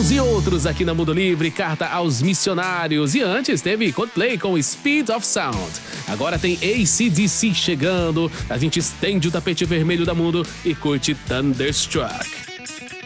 Uns e outros aqui na Mundo Livre, Carta aos Missionários. E antes teve Coldplay com Speed of Sound. Agora tem AC/DC chegando. A gente estende o tapete vermelho da Mundo e curte Thunderstruck.